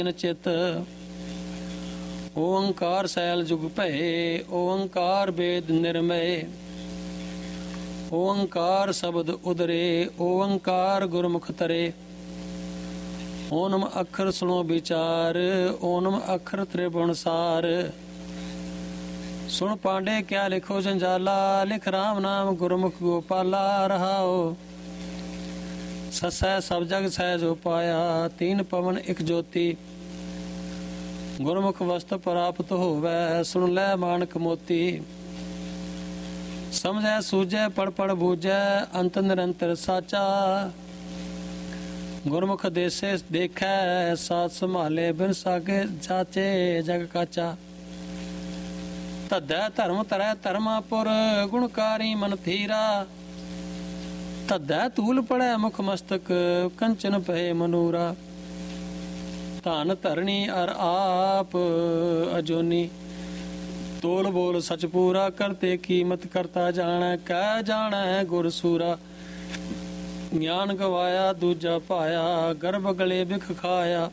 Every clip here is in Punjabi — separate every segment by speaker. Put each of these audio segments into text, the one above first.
Speaker 1: ਚਿਤ। ਓੰਕਾਰ ਸੈਲ ਜੁਗ ਭਏ, ਓੰਕਾਰ ਵੇਦ ਨਿਰਮੈ। ਓੰਕਾਰ ਸ਼ਬਦ ਉਦਰੇ, ਓੰਕਾਰ ਗੁਰਮੁਖ ਤਰੇ। ਓਨਮ ਅੱਖਰ ਸੁਣੋ ਵਿਚਾਰ, ਓਨਮ ਅੱਖਰ ਤ੍ਰਿਭੁਵਨ ਸਾਰ। ਸੁਣ ਪਾਂਡੇ ਕਿਆ ਲਿਖੋ ਜੰਜਾਲਾ, ਲਿਖ ਰਾਮ ਨਾਮ ਗੁਰਮੁਖ ਗੋਪਾਲਾ। ਰਹਾਓ ਸਸੈ ਸਭ ਜਗ ਸਹਿਜੋ ਪਾਇਆ, ਤੀਨ ਪਵਨ ਇਕ ਜੋਤੀ। ਗੁਰਮੁਖ ਵਸਤ ਪ੍ਰਾਪਤ ਹੋਵੈ, ਸੁਣ ਲੈ ਮਾਨਕ ਮੋਤੀ। ਸਮਝੈ ਸੂਝੈ ਪੜ ਪੜ ਬੂਝੈ, ਅੰਤ ਨਿਰੰਤਰ ਸਾਚਾ। ਗੁਰਮੁਖ ਦੇਸੇ ਦੇਖੈ, ਸਾਥ ਸੰਭਾਲੇ ਬਿਨ ਸਾਗੇ ਜਾਚੇ ਜਗ ਕਾਚਾ। ਧੱਧੈ ਧਰਮ ਧਰੈ ਧਰਮਾਪੁਰ, ਗੁਣਕਾਰੀ ਮਨ ਥੀਰਾ। ਧੱਧੈ ਧੂਲ ਪੜੈ ਮੁਖ ਮਸਤਕ, ਕੰਚਨ ਪਏ ਮਨੂਰਾ। ਧਨ ਧਰਣੀ ਅਰ ਆਪ ਅਜੋਨੀ, ਤੋਲ ਬੋਲ ਸਚ ਪੂਰਾ। ਕਰਤੇ ਕੀਮਤ ਕਰਤਾ ਜਾਣੈ, ਕਹਿ ਜਾਣੈ ਗੁਰ ਸੂਰਾ। ਗਿਆਨ ਗਵਾਇਆ ਦੂਜਾ ਪਾਇਆ, ਗਰਭ ਗਲੇ ਬਿਖ ਖਾਇਆ।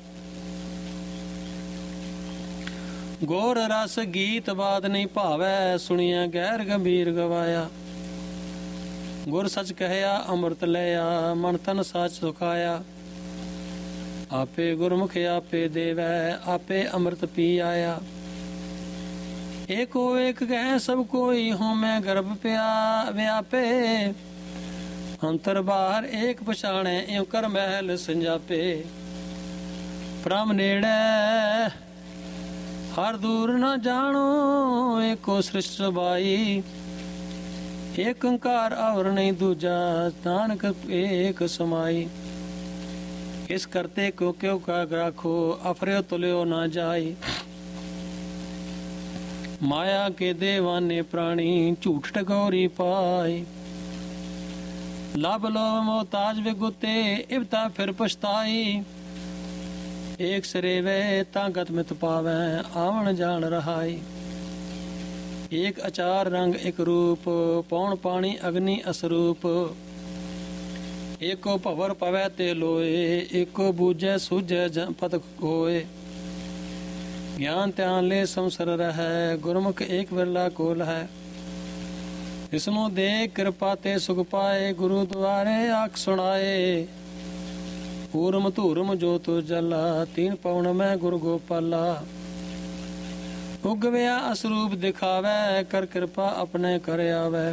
Speaker 1: ਗੋਰ ਰਸ ਗੀਤ ਬਾਦ ਨਹੀਂ ਭਾਵੈ, ਸੁਣੀਐ ਗੈਰ ਗੰਭੀਰ ਗਵਾਇਆ। ਗੁਰ ਸਚ ਕਹਿਆ ਅੰਮ੍ਰਿਤ ਲਿਆ, ਮਨ ਤਨ ਸਚ ਸੁਖਾਇਆ। ਆਪੇ ਗੁਰਮੁਖ ਆਪੇ ਦੇਵੈ, ਆਪੇ ਅੰਮ੍ਰਿਤ ਪੀ ਆਇਆ। ਏਕੋ ਏਕ ਕਹਿ ਸਭ ਕੋਈ, ਹੋਮੈ ਗਰਭ ਪਿਆ ਵਿਆਪੇ। ਅੰਤਰ ਬਾਹਰ ਏਕ ਪਛਾਣੈ, ਇਉ ਕਰ ਮਹਿਲ ਸੰਜਾਪੇ। ਪ੍ਰਮ ਨੇੜੈ ਹਰ ਦੂਰ ਨ ਜਾਣੋ, ਏਕੋ ਸ੍ਰਿਸ਼ਟ ਬਾਈ। ਏਕ ਓੰਕਾਰ ਔਰ ਨਹੀਂ ਦੂਜਾ, ਨਾਨਕ ਏਕ ਸਮਾਈ। ਇਸ ਕਰਤੇ ਕੋ ਕਿਉ ਕਾ ਰਾਖੋ, ਅਫਰਿਓ ਤੁਲਿਓ ਨਾ ਜਾਈ। ਮਾਇਆ ਕੇ ਦੇਵਾਨੇ ਪ੍ਰਾਣੀ, ਝੂਠ ਟਗੋਰੀ ਪਾਈ। ਲਭ ਲੋਭ ਮੋਹਤਾਜ ਵਿਗੁਤੇ, ਇਬਤਾ ਫਿਰ ਪਛਤਾਈ। ਏਕ ਸਰੇ ਵੇ ਤਾਂ ਗਤ ਮਿਤ ਪਾਵੈ, ਆਵਣ ਜਾਣ ਰਹਾਈ। ਏਕ ਅਚਾਰ ਰੰਗ ਇਕ ਰੂਪ, ਪੌਣ ਪਾਣੀ ਅਗਨੀ ਅਸਰੂਪ। ਏਕੋ ਭਵਰ ਪਵੈ ਤੇ ਲੋਏ, ਏਕੋ ਬੂਝੈ ਸੂਝੈ ਪਤ ਹੋਏ। ਗਿਆਨ ਧਿਆਨ ਲੈ ਸੰਸਰ ਰਹੈ, ਗੁਰਮੁਖ ਏਕ ਵਿਰਲਾ ਕੋਲ ਹੈ। ਇਸਨੂੰ ਦੇਖ ਕਿਰਪਾ ਤੇ ਸੁਖ ਪਾਏ, ਗੁਰੂ ਦੁਆਰੇ ਆਖ ਸੁਣਾਏ। ਊਰਮ ਧੂਰਮ ਜੋਤ ਜਲਾ, ਤੀਨ ਪਵਨ ਮੈਂ ਗੁਰ ਗੋਪਾਲਾ। ਉਗਵਿਆ ਅਸਰੂਪ ਦਿਖਾਵੈ, ਕਰ ਕਿਰਪਾ ਆਪਣੇ ਕਰ ਆਵੈ।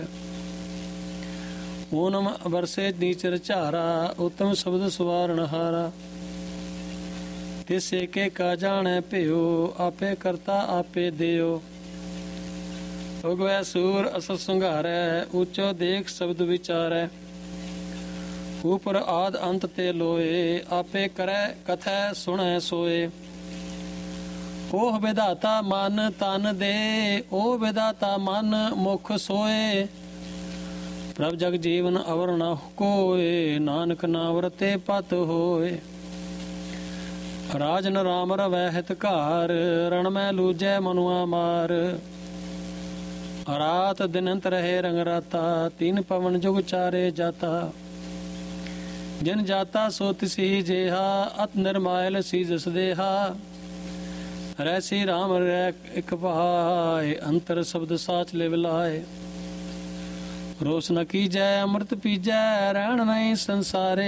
Speaker 1: ਓਨਮ ਵਰਸੇ ਨੀਚਰ ਝਾਰਾ, ਉਤਮ ਸ਼ਬਦ ਸਵਾਰਨ ਹਾਰਾ। ਤਿਸ ਏਕੇ ਕਾ ਜਾਣੈ ਭਿਓ, ਆਪੇ ਕਰਤਾ ਆਪੇ ਦਿਓ। ਉਗਵੈ ਸੂਰ ਅਸ ਸੰਘਾਰੈ, ਉੱਚੋ ਦੇਖ ਸ਼ਬਦ ਵਿਚਾਰੈ। ਉਪਰ ਆਦ ਅੰਤ ਤੇ ਲੋਏ, ਆਪੇ ਕਰੈ ਕਥੈ ਸੁਣੈ ਸੋਏ। ਓਹ ਵਿਧਾਤਾ ਮਨ ਤਨ ਦੇ, ਓ ਵਿਧਾਤਾ ਮਨ ਮੁਖ ਸੋਏ। ਪ੍ਰਭ ਜਗ ਜੀਵਨ ਅਵਰ ਨਾ ਕੋਏ, ਨਾਨਕ ਨਾਮ ਰਤੇ ਪਤ ਹੋਏ। ਰਾਜਨ ਰਾਮ ਰਵੈ ਹਿਤ ਘਾਰ, ਰਣ ਮੈਂ ਲੂਜੈ ਮਨੁਆ ਮਾਰ। ਰਾਤ ਦਿਨੰਤ ਰਹੇ ਰੰਗ ਰਾਤਾ, ਤੀਨ ਪਵਨ ਜੁਗ ਚਾਰੇ ਜਾਤਾ। ਜਿਨ ਜਾਤਾ ਸੋ ਤਿਸੀ ਜੇਹਾ, ਅਤ ਨਿਰਮਾਇਲ ਸੀ ਜਸ ਦੇਹਾ। ਰਹਿ ਸੀ ਰਾਮ ਰਹਿ ਇਕ ਭਾਏ, ਅੰਤਰ ਸ਼ਬਦ ਸਾਚ ਲਿਵ ਲਾਏ। ਰੋਸ ਨ ਕੀਜੈ ਅੰਮ੍ਰਿਤ ਪੀਜੈ, ਰਹਿਣ ਨਹੀਂ ਸੰਸਾਰੇ।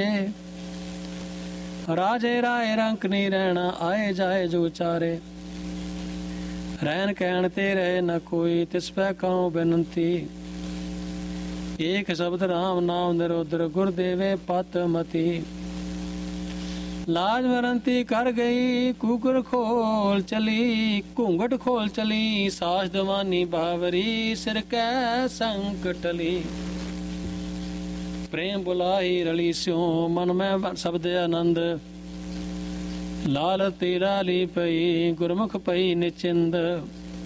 Speaker 1: ਰਾਜੇ ਰਾਏ ਰੰਕ ਨਹੀਂ ਰਹਿਣਾ, ਆਏ ਜਾਏ ਜੁਗ ਚਾਰੇ। ਰਹਿਣ ਕਹਿਣ ਤੇ ਰਹੇ ਨ ਕੋਈ, ਤਿਸ ਪੈ ਕਉ ਬੇਨੰਤੀ। ਏਕ ਸ਼ਬਦ ਰਾਮ ਨਾਮ ਨਿਰੋਦਰ, ਗੁਰ ਦੇਵੇ ਪਤ ਮਤੀ। ਲਾਜ ਮਰੰਤੀ ਕਰ ਗਈ, ਕੁਕਰ ਖੋਲ ਚਲੀ। ਘੂੰਘਟ ਖੋਲ ਚਲੀ, ਸਾਸ ਦਵਾਨੀ ਬਾਵਰੀ। ਸਿਰ ਕੈ ਸੰਕਟ ਲੀ, ਪ੍ਰੇਮ ਬੁਲਾਈ ਰਲੀ ਸਿਉ। ਮਨ ਮੈਂ ਸ਼ਬਦ ਆਨੰਦ, ਲਾਲ ਤੇਰਾ ਲੀ ਪਈ। ਗੁਰਮੁਖ ਪਈ ਨਿਚਿੰਦ।